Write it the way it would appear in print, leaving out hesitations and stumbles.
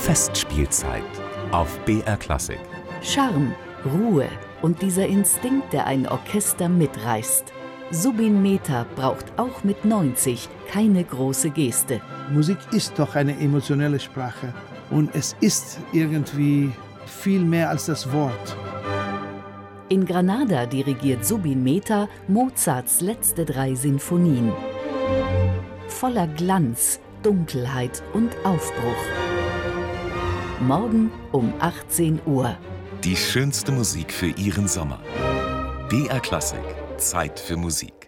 Festspielzeit auf BR Klassik. Charme, Ruhe und dieser Instinkt, der ein Orchester mitreißt. Subin Mehta braucht auch mit 90 keine große Geste. Musik ist doch eine emotionelle Sprache und es ist irgendwie viel mehr als das Wort. In Granada dirigiert Subin Mehta Mozarts letzte 3 Sinfonien. Voller Glanz, Dunkelheit und Aufbruch. Morgen um 18 Uhr. Die schönste Musik für Ihren Sommer. BR Klassik. Zeit für Musik.